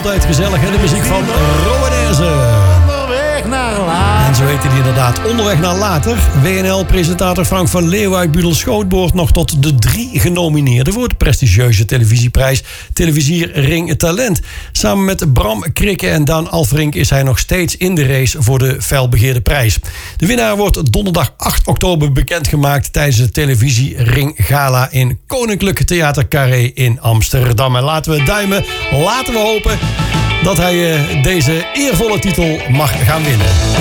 altijd gezellig, hè? De muziek van Rowanese. Onderweg naar later. En zo heette die inderdaad. Onderweg naar later. WNL-presentator Frank van Leeuwen uit Budelschoot behoort nog tot de 3 genomineerden voor de prestigieuze televisieprijs Televisier Ring Talent. Samen met Bram Krikke en Daan Alverink is hij nog steeds in de race voor de felbegeerde prijs. De winnaar wordt donderdag 8 oktober bekendgemaakt tijdens de Televisie Ring Gala in Koninklijk Theater Carré in Amsterdam. En laten we duimen, laten we hopen dat hij deze eervolle titel mag gaan winnen.